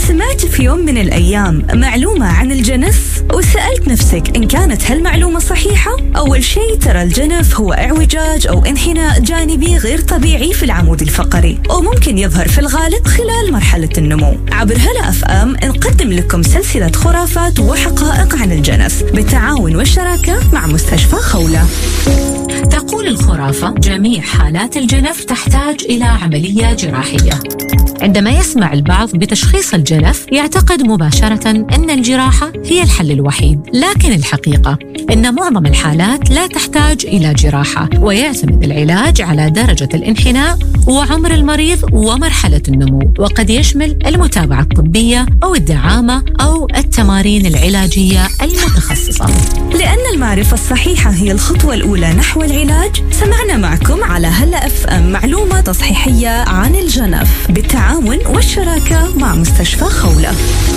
سمعت في يوم من الأيام معلومة عن الجنف وسألت نفسك إن كانت هالمعلومة صحيحة؟ أول شيء ترى الجنف هو اعوجاج أو انحناء جانبي غير طبيعي في العمود الفقري، وممكن يظهر في الغالب خلال مرحلة النمو. عبر هلا أف نقدم لكم سلسلة خرافات وحقائق عن الجنف بالتعاون والشراكة مع مستشفى خولة. تقول الخرافة جميع حالات الجنف تحتاج إلى عملية جراحية. عندما يسمع البعض بتشخيص الجنف يعتقد مباشرة أن الجراحة هي الحل الوحيد، لكن الحقيقة أن معظم الحالات لا تحتاج إلى جراحة، ويعتمد العلاج على درجة الانحناء وعمر المريض ومرحلة النمو، وقد يشمل المتابعة الطبية أو الدعامة أو التمارين العلاجية المتخصصة. لأن المعرفة الصحيحة هي الخطوة الأولى نحو العلاج، سمعنا معكم على هلا أف معلومة تصحيحية عن الجنف بالتعاون والشراكة مع مستشفى خولة.